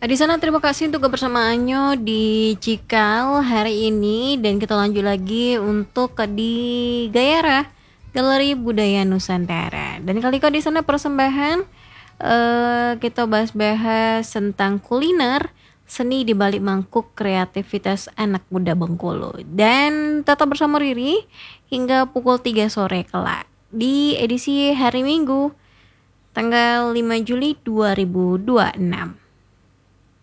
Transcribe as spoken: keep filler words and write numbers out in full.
Di sana terima kasih untuk kebersamaannya di Cikal hari ini dan kita lanjut lagi untuk ke di Gayara, Galeri Budaya Nusantara. Dan kali kau di sana persembahan eh kita bahas-bahas tentang kuliner, seni di balik mangkuk kreativitas anak muda Bengkulu. Dan tetap bersama Riri hingga pukul tiga sore kelak di edisi hari Minggu tanggal lima Juli dua ribu dua puluh enam.